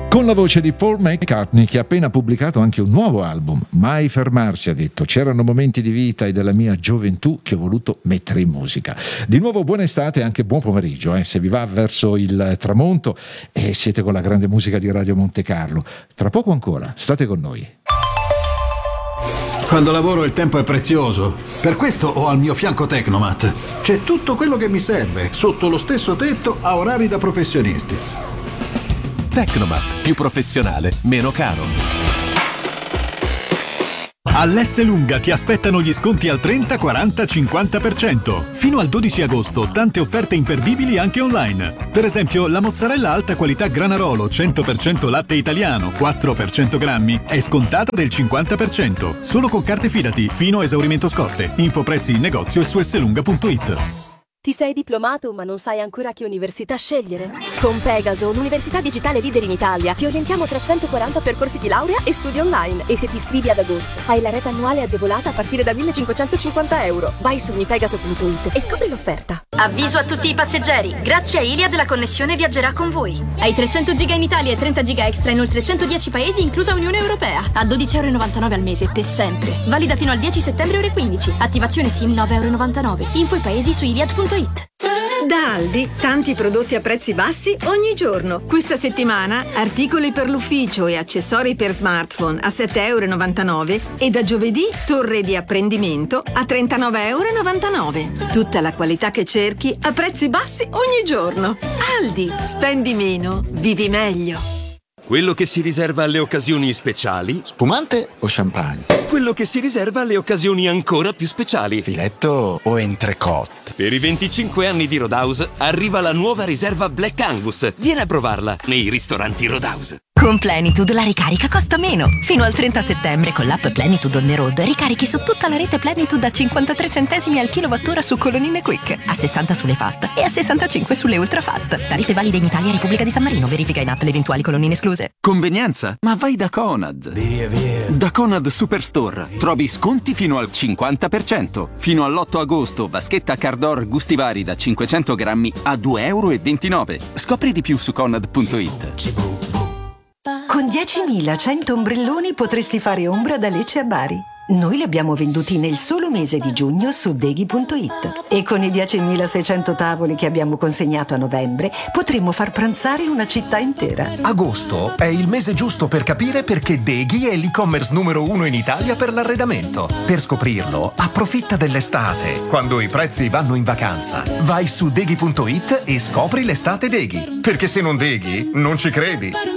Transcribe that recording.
Con la voce di Paul McCartney, che ha appena pubblicato anche un nuovo album. Mai fermarsi, ha detto. C'erano momenti di vita e della mia gioventù che ho voluto mettere in musica. Di nuovo buona estate e anche buon pomeriggio, se vi va verso il tramonto e siete con la grande musica di Radio Monte Carlo. Tra poco ancora, state con noi. Quando lavoro il tempo è prezioso. Per questo ho al mio fianco Tecnomat. C'è tutto quello che mi serve, sotto lo stesso tetto, a orari da professionisti. Tecnomat, più professionale, meno caro. All'Esselunga ti aspettano gli sconti al 30, 40, 50%. Fino al 12 agosto tante offerte imperdibili anche online. Per esempio la mozzarella alta qualità Granarolo 100% latte italiano 4 per 100 grammi è scontata del 50%. Solo con carte Fidati fino a esaurimento scorte. Info prezzi in negozio e su esselunga.it. Ti sei diplomato ma non sai ancora che università scegliere? Con Pegaso, l'università digitale leader in Italia, ti orientiamo tra 140 percorsi di laurea e studi online. E se ti iscrivi ad agosto, hai la rete annuale agevolata a partire da 1.550 euro. Vai su mipegaso.it e scopri l'offerta. Avviso a tutti i passeggeri. Grazie a Iliad la connessione viaggerà con voi. Hai 300 giga in Italia e 30 giga extra in oltre 110 paesi, inclusa Unione Europea. A 12,99 € al mese, per sempre. Valida fino al 10 settembre ore 15. Attivazione SIM 9,99 €. Info i paesi su iliad.it. Da Aldi, tanti prodotti a prezzi bassi ogni giorno. Questa settimana, articoli per l'ufficio e accessori per smartphone a 7,99 € e da giovedì, torre di apprendimento a 39,99 €. Tutta la qualità che cerchi a prezzi bassi ogni giorno. Aldi, spendi meno, vivi meglio. Quello che si riserva alle occasioni speciali. Spumante o champagne? Quello che si riserva alle occasioni ancora più speciali. Filetto o entrecôte? Per i 25 anni di Roadhouse arriva la nuova riserva Black Angus. Vieni a provarla nei ristoranti Roadhouse. Con Plenitude la ricarica costa meno. Fino al 30 settembre con l'app Plenitude on the road ricarichi su tutta la rete Plenitude a 53 centesimi al kilowattora su colonnine Quick, a 60 sulle fast e a 65 sulle ultra fast. Tariffe valide in Italia e Repubblica di San Marino. Verifica in app le eventuali colonnine escluse. Convenienza? Ma vai da Conad. Via. Da Conad Superstore trovi sconti fino al 50%. Fino all'8 agosto vaschetta Cardor gusti vari da 500 grammi a 2,29 €. Scopri di più su Conad.it. Con 10.100 ombrelloni potresti fare ombra da Lecce a Bari. Noi li abbiamo venduti nel solo mese di giugno su Deghi.it. E con i 10.600 tavoli che abbiamo consegnato a novembre potremmo far pranzare una città intera. Agosto è il mese giusto per capire perché Deghi è l'e-commerce numero 1 in Italia per l'arredamento. Per scoprirlo, approfitta dell'estate, quando i prezzi vanno in vacanza. Vai su Deghi.it e scopri l'estate Deghi. Perché se non Deghi, non ci credi.